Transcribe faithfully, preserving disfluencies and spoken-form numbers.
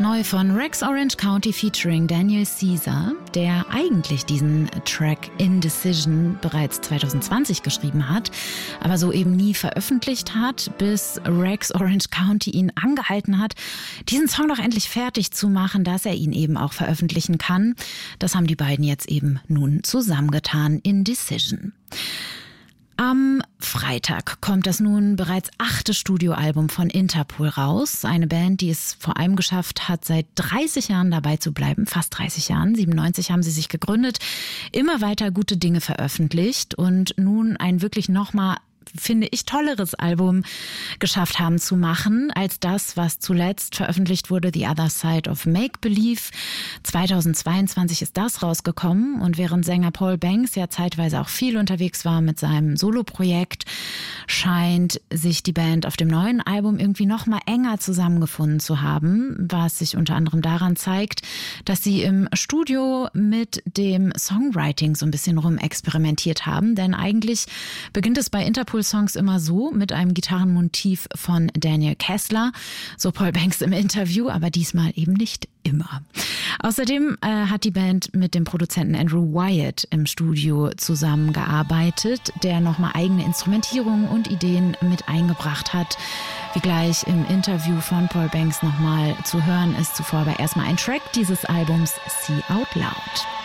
Neu von Rex Orange County featuring Daniel Caesar, der eigentlich diesen Track Indecision bereits zwanzig zwanzig geschrieben hat, aber so eben nie veröffentlicht hat, bis Rex Orange County ihn angehalten hat, diesen Song doch endlich fertig zu machen, dass er ihn eben auch veröffentlichen kann. Das haben die beiden jetzt eben nun zusammengetan, Indecision. Am Freitag kommt das nun bereits achte Studioalbum von Interpol raus. Eine Band, die es vor allem geschafft hat, seit dreißig Jahren dabei zu bleiben. Fast dreißig Jahren. siebenundneunzig haben sie sich gegründet. Immer weiter gute Dinge veröffentlicht und nun ein wirklich nochmal, finde ich, tolleres Album geschafft haben zu machen als das, was zuletzt veröffentlicht wurde, The Other Side of Make Believe. zweitausendzweiundzwanzig ist das rausgekommen und während Sänger Paul Banks ja zeitweise auch viel unterwegs war mit seinem Soloprojekt, scheint sich die Band auf dem neuen Album irgendwie noch mal enger zusammengefunden zu haben, was sich unter anderem daran zeigt, dass sie im Studio mit dem Songwriting so ein bisschen rumexperimentiert haben, denn eigentlich beginnt es bei Interpol Songs immer so mit einem Gitarrenmotiv von Daniel Kessler, so Paul Banks im Interview, aber diesmal eben nicht immer. Außerdem äh, hat die Band mit dem Produzenten Andrew Wyatt im Studio zusammengearbeitet, der nochmal eigene Instrumentierungen und Ideen mit eingebracht hat. Wie gleich im Interview von Paul Banks nochmal zu hören ist, zuvor aber erstmal ein Track dieses Albums, See Out Loud.